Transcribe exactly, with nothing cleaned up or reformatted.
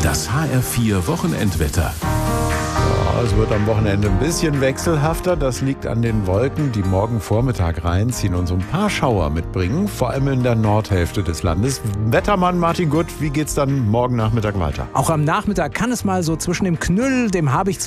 Das H R vier Wochenendwetter. Es wird am Wochenende ein bisschen wechselhafter. Das liegt an den Wolken, die morgen Vormittag reinziehen und so ein paar Schauer mitbringen, vor allem in der Nordhälfte des Landes. Wettermann Martin Gutt, wie geht's dann morgen Nachmittag weiter? Auch am Nachmittag kann es mal so zwischen dem Knüll, dem Habichts